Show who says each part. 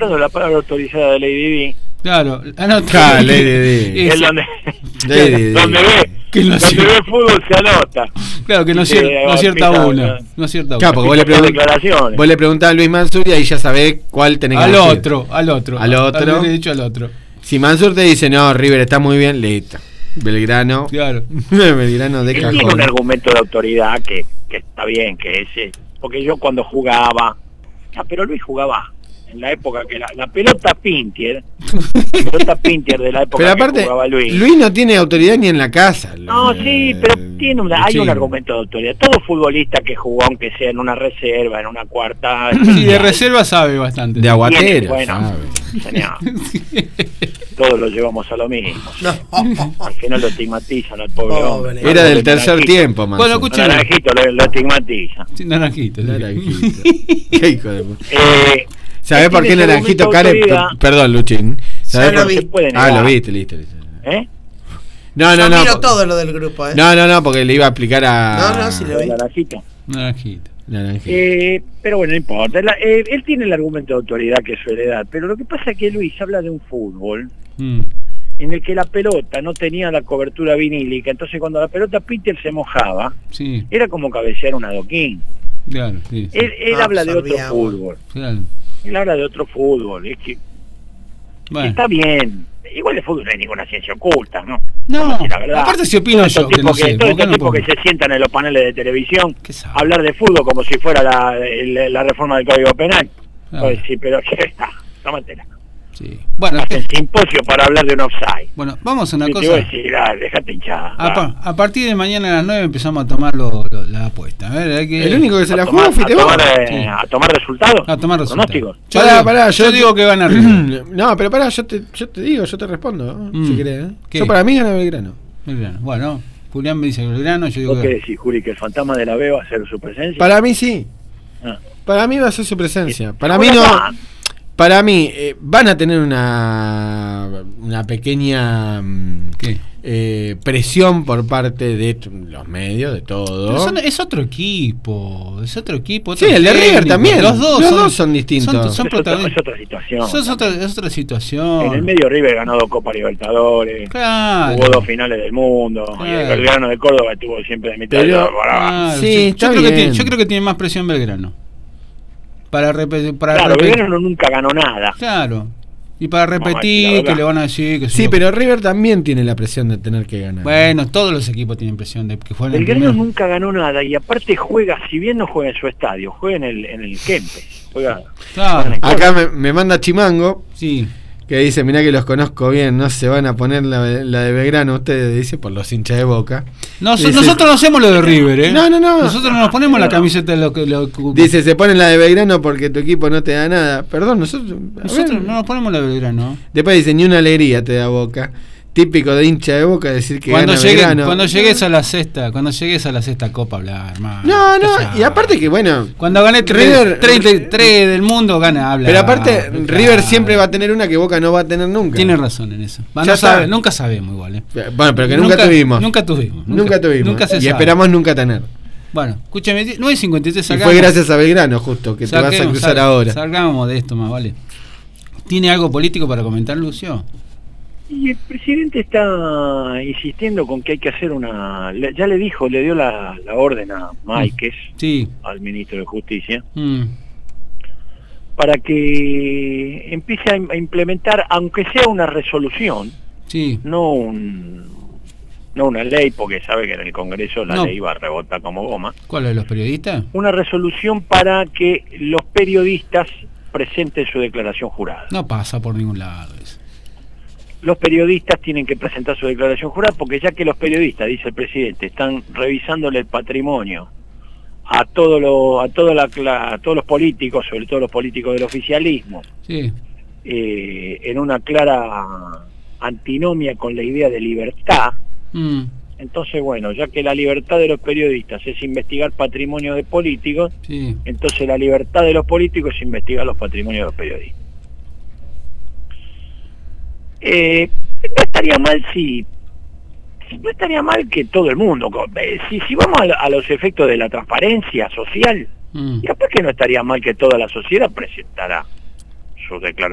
Speaker 1: anotando la palabra autorizada de Lady Di.
Speaker 2: Claro,
Speaker 1: Lady Di. Es donde ve fútbol se anota.
Speaker 2: Claro, que no acierta una. No acierta una.
Speaker 3: Claro, porque vos le preguntás a Luis Mansur y ahí ya sabés cuál tenés que decir. Al otro.
Speaker 2: Le he dicho al otro.
Speaker 3: Si Mansur te dice, no, River está muy bien, listo. Belgrano.
Speaker 2: Claro.
Speaker 3: Belgrano de cajón.
Speaker 1: Tiene un argumento de autoridad que está bien, que ese. Porque yo cuando jugaba. Pero Luis jugaba en la época que la pelota Pintier de la época
Speaker 3: pero aparte,
Speaker 1: que jugaba Luis.
Speaker 3: Luis no tiene autoridad ni en la casa.
Speaker 1: No, sí, pero hay un argumento de autoridad. Todo futbolista que jugó, aunque sea en una reserva, en una cuarta...
Speaker 2: Sí, de reserva sabe bastante.
Speaker 3: De aguatero,
Speaker 1: bueno, señor. Todos lo llevamos a lo mismo. Al que no lo estigmatizan al pobre hombre.
Speaker 3: Era del tercer tiempo, man.
Speaker 2: Bueno, escucha.
Speaker 1: Naranjito lo estigmatiza.
Speaker 2: Sí, Naranjito.
Speaker 3: Qué hijo de puta. ¿Sabés por qué Naranjito Care? Perdón, Luchín. ¿Sabés por qué? Lo viste, listo. No.
Speaker 4: Miro todo lo del grupo,
Speaker 3: No, porque le iba a explicar a...
Speaker 4: No, sí lo vi.
Speaker 1: Naranjito. Pero bueno, no importa. Él tiene el argumento de autoridad que es su heredad, pero lo que pasa es que Luis habla de un fútbol en el que la pelota no tenía la cobertura vinílica, entonces cuando la pelota Peter se mojaba, era como cabecear un adoquín.
Speaker 2: Claro, sí.
Speaker 1: Él habla de otro fútbol.
Speaker 2: Claro.
Speaker 1: Él habla de otro fútbol. Es que está bien. Igual el fútbol no hay ninguna ciencia oculta, ¿no?
Speaker 2: No,
Speaker 1: la verdad,
Speaker 2: aparte si opino yo, que no sé.
Speaker 1: Todos estos tipos que se sientan en los paneles de televisión a hablar de fútbol como si fuera la reforma del Código Penal. Pues sí, pero ¿qué está? Tómatela.
Speaker 2: Sí. Bueno,
Speaker 1: hacen simposio para hablar de un offside.
Speaker 2: Bueno, vamos a una cosa.
Speaker 1: Te voy a decir, dejate hinchada.
Speaker 2: A partir de mañana a las 9 empezamos a tomar la apuesta. A ver,
Speaker 3: el único que se la juega fuiste vos.
Speaker 1: ¿A tomar resultados?
Speaker 2: A tomar resultados.
Speaker 3: Yo
Speaker 2: digo que gana River.
Speaker 3: No, pero pará, yo te digo, yo te respondo, si querés. Yo para mí gana Belgrano.
Speaker 2: Bueno, Julián me dice Belgrano, yo digo
Speaker 1: ¿Vos qué decís, Juli, que el fantasma de la B va a hacer su presencia?
Speaker 3: Para mí sí. Para mí va a ser su presencia. Para mí no... Para mí, van a tener una pequeña presión por parte de los medios, de todo.
Speaker 2: Es otro equipo.
Speaker 3: Sí, el de River también. Los dos son distintos.
Speaker 1: Es otra situación.
Speaker 2: Es otra situación.
Speaker 1: En el medio River ganó 2 Copas Libertadores.
Speaker 2: Claro.
Speaker 1: Jugó 2 finales del mundo.
Speaker 2: Claro.
Speaker 1: Y el Belgrano de Córdoba estuvo siempre de mitad de
Speaker 2: temporada. Sí, yo creo que tiene más presión Belgrano.
Speaker 1: Belgrano nunca ganó nada.
Speaker 2: Claro. Y para repetir, que le van a decir que
Speaker 3: sí, pero River también tiene la presión de tener que ganar.
Speaker 2: Bueno, todos los equipos tienen presión de que jueguen.
Speaker 1: Belgrano nunca ganó nada y aparte juega, si bien no juega en su estadio, juega en el Kempes. Claro.
Speaker 3: Acá me manda Chimango.
Speaker 2: Sí.
Speaker 3: Que dice, mirá que los conozco bien, no se van a poner la de Belgrano, ustedes, dice, por los hinchas de Boca.
Speaker 2: Nosotros no hacemos lo de River,
Speaker 3: No.
Speaker 2: Nosotros no nos ponemos la camiseta de lo que...
Speaker 3: Dice, se ponen la de Belgrano porque tu equipo no te da nada. Perdón, nosotros
Speaker 2: no nos ponemos la de Belgrano.
Speaker 3: Después dice, ni una alegría te da Boca. Típico de hincha de Boca decir que gana Belgrano.
Speaker 2: Cuando llegues a la sexta copa, hablar, hermano.
Speaker 3: No, y aparte que bueno,
Speaker 2: cuando gané 3 del mundo, habla.
Speaker 3: Pero aparte, River siempre va a tener una que Boca no va a tener nunca.
Speaker 2: Tiene razón en eso. Nunca sabemos igual.
Speaker 3: Bueno, pero que nunca tuvimos.
Speaker 2: Nunca tuvimos.
Speaker 3: Nunca se sabe. Esperamos nunca tener.
Speaker 2: Bueno, escúchame, 9:53
Speaker 3: y fue gracias a Belgrano justo, que te vas a cruzar ahora.
Speaker 2: Salgamos de esto más, vale. ¿Tiene algo político para comentar, Lucio?
Speaker 1: Y el presidente está insistiendo con que hay que hacer ya le dio la orden a Máiquez, al ministro de Justicia, para que empiece a implementar, aunque sea una resolución, no una ley, porque sabe que en el Congreso la ley va a rebotar como goma.
Speaker 2: ¿Cuál de los periodistas?
Speaker 1: Una resolución para que los periodistas presenten su declaración jurada.
Speaker 2: No pasa por ningún lado eso.
Speaker 1: Los periodistas tienen que presentar su declaración jurada porque ya que los periodistas, dice el presidente, están revisándole el patrimonio a todos los políticos, sobre todo los políticos del oficialismo, en una clara antinomia con la idea de libertad. Entonces, bueno, ya que la libertad de los periodistas es investigar patrimonio de políticos, entonces la libertad de los políticos es investigar los patrimonios de los periodistas. No estaría mal que todo el mundo, si vamos a los efectos de la transparencia social, y después que no estaría mal que toda la sociedad presentara su declaración